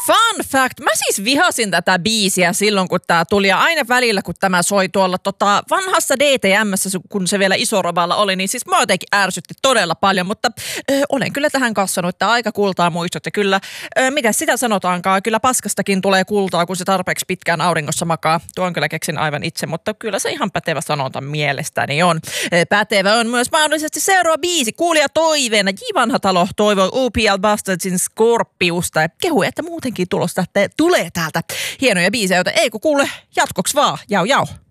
Fun fact, mä siis vihasin tätä biisiä silloin, kun tää tuli. Ja aina välillä, kun tämä soi tuolla vanhassa DTM:ssä, kun se vielä Isorovalla oli, niin siis mä jotenkin ärsytti todella paljon. Mutta olen kyllä tähän kassannut, että aika kultaa muistot. Ja kyllä, mitä sitä sanotaankaan, kyllä paskastakin tulee kultaa, kun se tarpeeksi pitkään auringossa makaa. Tuon kyllä keksin aivan itse, mutta kyllä se ihan pätevä sanonta mielestäni on. Pätevä on myös mahdollisesti seuraava biisi. Kuulija toiveena J. Vanhatalo toivoi UPL Bastardsin Scorpiusta ja kehui, että muutenkin tulosta tulee täältä hienoja biisejä, joita ei kun kuule jatkoksi vaan. Jau jau.